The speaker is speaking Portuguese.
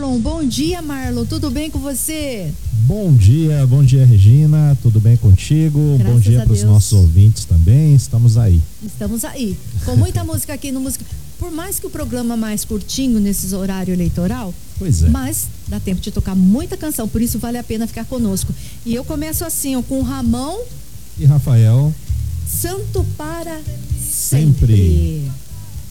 Marlon. Bom dia, Marlon. Tudo bem com você? Bom dia, Regina. Tudo bem contigo? Graças bom dia para os nossos ouvintes também. Estamos aí. Com muita música aqui no Música. Por mais que o programa mais curtinho nesses horário eleitoral, pois é. Mas dá tempo de tocar muita canção, por isso vale a pena ficar conosco. E eu começo assim, ó, com Ramon e Rafael. Santo para sempre.